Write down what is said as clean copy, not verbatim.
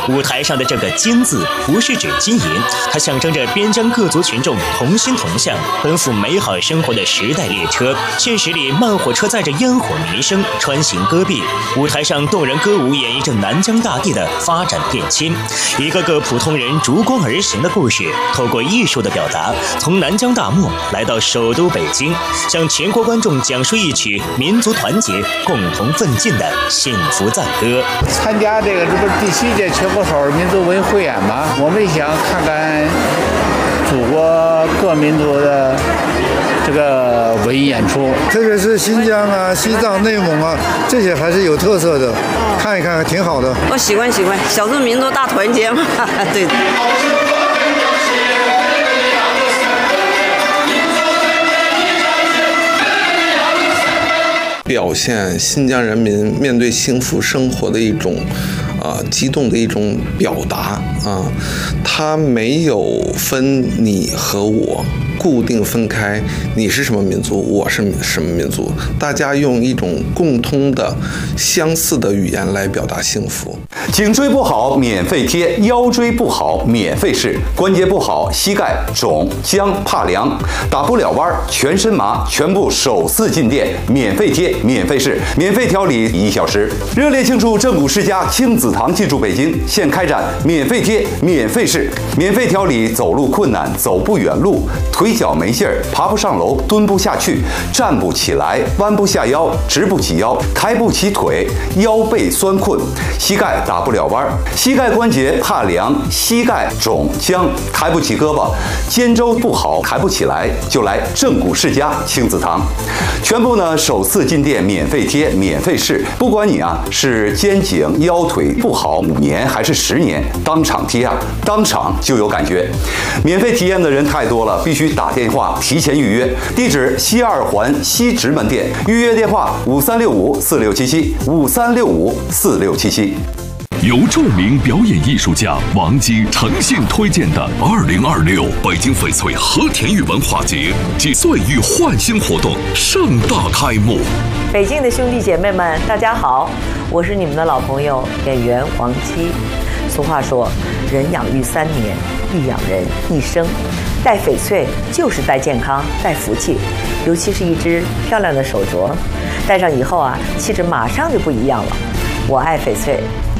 舞台上的这个金字不是指金银，它象征着边疆各族群众同心同向、奔赴美好生活的时代列车。现实里，慢火车载着烟火民生穿行戈壁，舞台上动人歌舞演绎着南疆大地的发展变迁。一个个普通人逐光而行的故事，透过艺术的表达，从南疆大漠来到首都北京，向全国观众讲述一曲民族团结、共同奋进的幸福赞歌。 参加这不是第7届全国少儿民族文艺汇演吗？我们想看看祖国各民族的这个文艺演出， 特别是新疆啊、西藏、内蒙啊，这些还是有特色的，看一看挺好的。 我喜欢少数民族大团结嘛，对。 表现新疆人民面对幸福生活的一种激动的一种表达啊，它没有分你和我，固定分开，你是什么民族，我是什么民族，大家用一种共通的相似的语言来表达幸福。 颈椎不好免费贴，腰椎不好免费试，关节不好膝盖肿僵怕凉打不了弯全身麻，全部首次进店免费贴免费试免费调理1小时。热烈庆祝正骨世家亲子堂进驻北京，现开展免费贴免费试免费调理走路困难、走不远路、腿脚没劲儿、爬不上楼、蹲不下去、站不起来、弯不下腰、直不起腰、抬不起腿、腰背酸困、膝盖打不了弯、膝盖关节怕凉、膝盖肿僵、抬不起胳膊、肩周不好抬不起来，就来正骨世家亲子堂。全部呢首次进店免费贴免费试，不管你是肩颈腰腿不好5年还是10年，当场贴当场就有感觉。免费体验的人太多了，必须打电话提前预约。地址西2环西直门店，预约电话5365467753654677。 由著名表演艺术家王姬诚信推荐的2026北京翡翠和田玉文化节暨岁玉焕新活动盛大开幕。 北京的兄弟姐妹们，大家好，我是你们的老朋友演员王姬。俗话说，人养育3年，亦养人一生。戴翡翠就是戴健康、戴福气，尤其是一只漂亮的手镯，戴上以后气质马上就不一样了。我爱翡翠，